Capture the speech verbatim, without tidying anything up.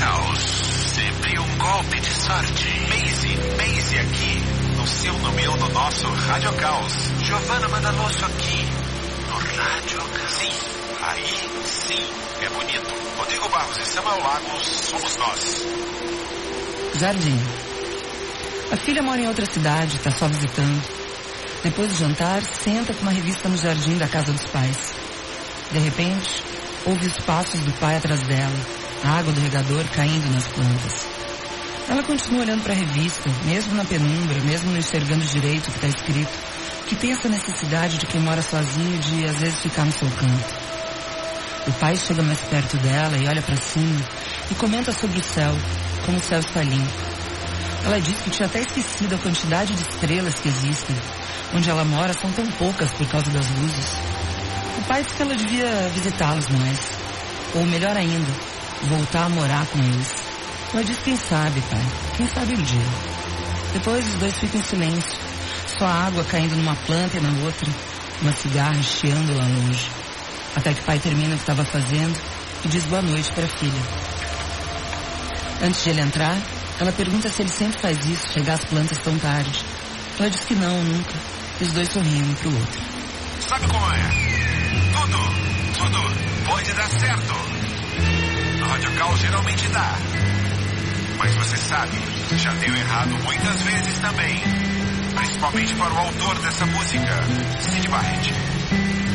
Caos. Sempre um golpe de sorte. Maisy, Maisy aqui. No seu, no meu, no nosso Rádio Caos. Giovanna Mandaloso aqui. No Rádio Caos. Sim, aí sim, é bonito. Rodrigo Barros e Samuel Lagos somos nós. Jardim. A filha mora em outra cidade, está só visitando. Depois do jantar, senta com uma revista no jardim da casa dos pais. De repente, ouve os passos do pai atrás dela, a água do regador caindo nas plantas. Ela continua olhando para a revista, mesmo na penumbra, mesmo não enxergando direito o que está escrito, que tem essa necessidade de quem mora sozinho de, às vezes, ficar no seu canto. O pai chega mais perto dela e olha para cima e comenta sobre o céu, como o céu está limpo. Ela diz que tinha até esquecido a quantidade de estrelas que existem. Onde ela mora são tão poucas por causa das luzes. O pai diz que ela devia visitá-los mais. Ou melhor ainda, voltar a morar com eles. Ela diz quem sabe, pai. Quem sabe um dia. Depois os dois ficam em silêncio. Só a água caindo numa planta e na outra. Uma cigarra chiando lá longe. Até que o pai termina o que estava fazendo e diz boa noite para a filha. Antes de ele entrar, ela pergunta se ele sempre faz isso, chegar às plantas tão tarde. Ela diz que não, nunca. E os dois sorriem um pro outro. Sabe como é? Tudo, tudo pode dar certo. No Rádio Caos geralmente dá. Mas você sabe, já deu errado muitas vezes também. Principalmente para o autor dessa música, Syd Barrett.